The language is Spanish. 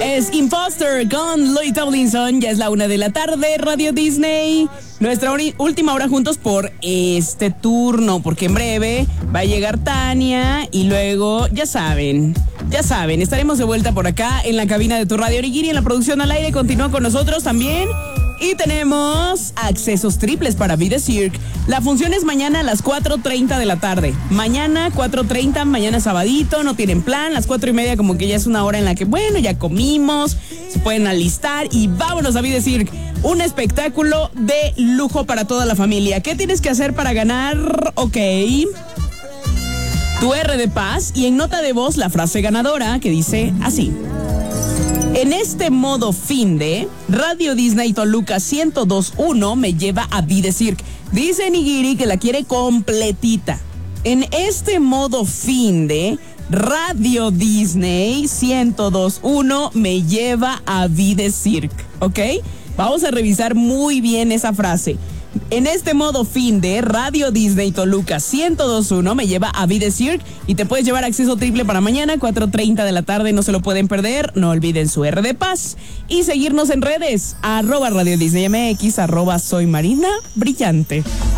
Es Imposter con Louis Tomlinson. Ya es la 1 de la tarde, Radio Disney. Nuestra última hora juntos por este turno, porque en breve va a llegar Tania y luego, ya saben, estaremos de vuelta por acá en la cabina de tu radio. Origiri en la producción al aire continúa con nosotros también. Y tenemos accesos triples para Vida Cirque. La función es mañana a las 4:30 de la tarde. Mañana 4:30, mañana sabadito, no tienen plan. Las 4:30 como que ya es una hora en la que, bueno, ya comimos, se pueden alistar y vámonos a Vida Cirque. Un espectáculo de lujo para toda la familia. ¿Qué tienes que hacer para ganar? Ok. Tu R de paz y en nota de voz la frase ganadora que dice así. En este modo fin de Radio Disney Toluca 102.1 me lleva a Vida Cirque. Dice Nigiri que la quiere completita. En este modo fin de Radio Disney 102.1 me lleva a Vida Cirque. ¿Ok? Vamos a revisar muy bien esa frase. En este modo fin de Radio Disney Toluca 102.1 me lleva a Vida Cirque y te puedes llevar acceso triple para mañana 4:30 de la tarde, no se lo pueden perder. No olviden su R de paz y seguirnos en redes @Radio Disney MX, @Soy Marina Brillante.